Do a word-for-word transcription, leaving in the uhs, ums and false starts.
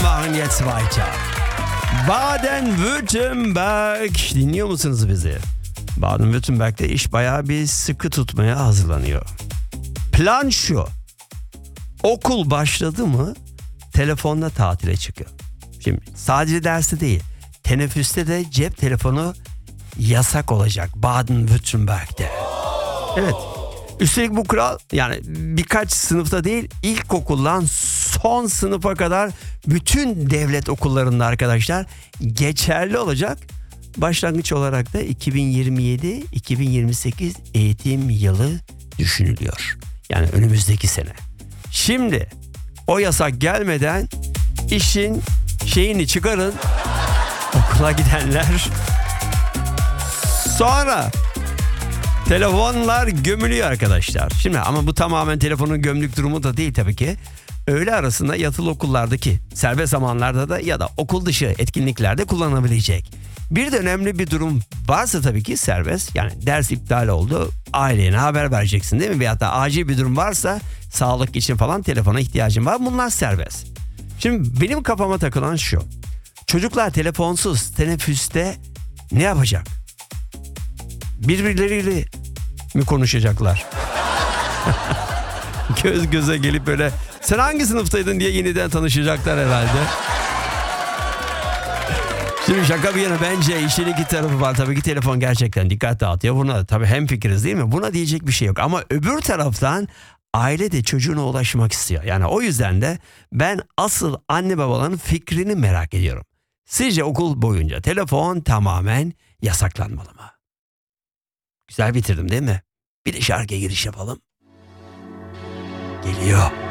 machen jetzt weiter. Baden-Württemberg. Dinliyor musunuz bizi? Baden-Württemberg'de iş bayağı bir sıkı tutmaya hazırlanıyor. Plan şu. Okul başladı mı telefonla tatile çıkıyor. Şimdi sadece derste değil, teneffüste de cep telefonu yasak olacak Baden-Württemberg'de. Evet. Üstelik bu kural yani birkaç sınıfta değil, ilkokuldan son sınıfa kadar bütün devlet okullarında arkadaşlar geçerli olacak. Başlangıç olarak da iki bin yirmi yedi iki bin yirmi sekiz eğitim yılı düşünülüyor. Yani önümüzdeki sene. Şimdi o yasak gelmeden işin şeyini çıkarın, okula gidenler. Sonra telefonlar gömülüyor arkadaşlar. Şimdi ama bu tamamen telefonun gömlük durumu da değil tabii ki. Öğle arasında yatılı okullardaki serbest zamanlarda da ya da okul dışı etkinliklerde kullanabilecek. Bir de önemli bir durum varsa tabii ki serbest. Yani ders iptal oldu, ailene haber vereceksin değil mi? Veyahut da acil bir durum varsa sağlık için falan telefona ihtiyacın var. Bunlar serbest. Şimdi benim kafama takılan şu. Çocuklar telefonsuz teneffüste ne yapacak? Birbirleriyle mi konuşacaklar? Göz göze gelip böyle sen hangi sınıftaydın diye yeniden tanışacaklar herhalde. Şimdi şaka bir yana bence işin iki tarafı var. Tabii ki telefon gerçekten dikkat dağıtıyor. Buna tabii hemfikiriz değil mi? Buna diyecek bir şey yok. Ama öbür taraftan aile de çocuğuna ulaşmak istiyor. Yani o yüzden de ben asıl anne babaların fikrini merak ediyorum. Sizce okul boyunca telefon tamamen yasaklanmalı mı? Güzel bitirdim değil mi? Bir de şarkıya giriş yapalım. Geliyor.